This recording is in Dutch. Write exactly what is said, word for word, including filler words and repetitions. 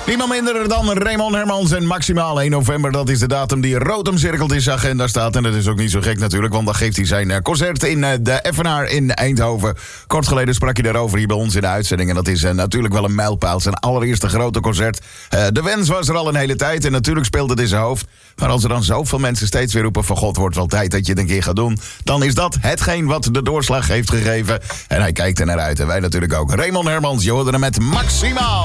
Niemand minder dan Raymond Hermans en maximaal één november. Dat is de datum die rood omcirkeld in zijn agenda staat. En dat is ook niet zo gek natuurlijk, want dan geeft hij zijn concert in de Effenaar in Eindhoven. Kort geleden sprak hij daarover hier bij ons in de uitzending. En dat is uh, natuurlijk wel een mijlpaal. Zijn allereerste grote concert. Uh, de wens was er al een hele tijd en natuurlijk speelt het in zijn hoofd. Maar als er dan zoveel mensen steeds weer roepen van God, wordt wel tijd dat je het een keer gaat doen. Dan is dat hetgeen wat de doorslag heeft gegeven. En hij kijkt er naar uit en wij natuurlijk ook. Raymond Hermans, je hoorde hem met maximaal.